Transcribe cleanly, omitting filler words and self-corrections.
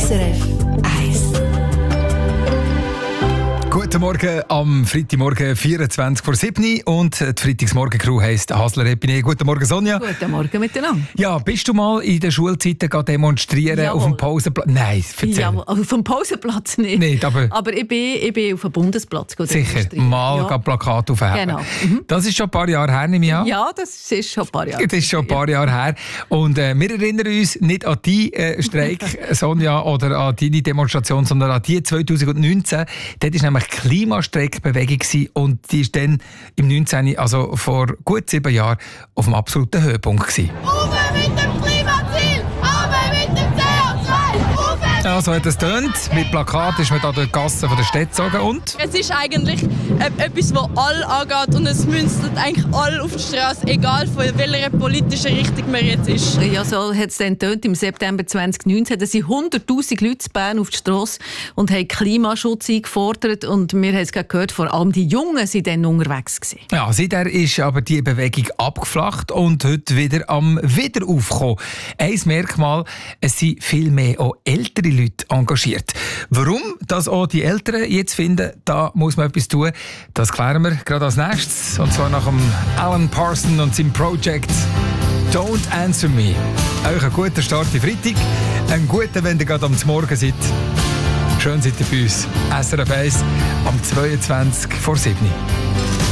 SRF 1. Guten Morgen am Freitagmorgen 24:07 und die Freitagsmorgen-Crew heisst Hasler Epine. Guten Morgen, Sonja. Guten Morgen miteinander. Ja, bist du mal in der Schulzeit demonstrieren Jawohl. auf dem Pausenplatz? Nein, erzähl. Ja, auf dem Pausenplatz nicht. Nicht, aber ich bin auf dem Bundesplatz sicher, demonstrieren. mal Plakate aufheben. Genau. Das ist schon ein paar Jahre her, nehme ich an. Ja, das ist schon ein paar Jahre. Das ist schon ein paar Jahre her. Und wir erinnern uns nicht an deinen Streik, Sonja, oder an deine Demonstration, sondern an die 2019. Dort war nämlich Klimastreikbewegung und die ist dann im 19., also vor gut 7 Jahren, auf dem absoluten Höhepunkt gewesen. Runter mit dem Klimaziel, runter mit dem CO2, Ja, so hat es getönt. Mit Plakat ist man da durch die Gassen der Städte gezogen und... Es ist eigentlich etwas, das alle angeht und es münzt eigentlich alle auf die Straße, egal von welcher politischen Richtung man jetzt ist. Ja, so hat es dann getönt. Im September 2019 da sind 100'000 Leute in Bern auf die Strasse und haben Klimaschutz eingefordert. Und wir haben es gerade gehört, vor allem die Jungen waren dann unterwegs gewesen. Ja, seither ist aber die Bewegung abgeflacht und heute wieder am Wiederaufkommen. Ein Merkmal, es sind viel mehr auch ältere Leute engagiert. Warum das auch die Älteren jetzt finden, da muss man etwas tun. Das klären wir gerade als nächstes. Und zwar nach dem Alan Parsons und seinem Projekt Don't Answer Me. Euch einen guten Start in Freitag. Einen guten, wenn ihr gerade am Morgen seid. Schön seid ihr bei uns. SRF 1 am 22:07.